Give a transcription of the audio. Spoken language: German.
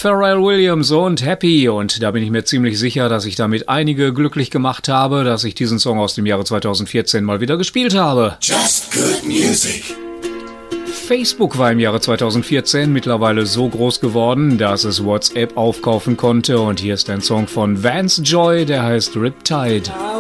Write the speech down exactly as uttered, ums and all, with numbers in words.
Pharrell Williams und Happy. Und da bin ich mir ziemlich sicher, dass ich damit einige glücklich gemacht habe, dass ich diesen Song aus dem Jahre zweitausendvierzehn mal wieder gespielt habe. Just good music. Facebook war im Jahre zweitausendvierzehn mittlerweile so groß geworden, dass es WhatsApp aufkaufen konnte. Und hier ist ein Song von Vance Joy, der heißt Riptide.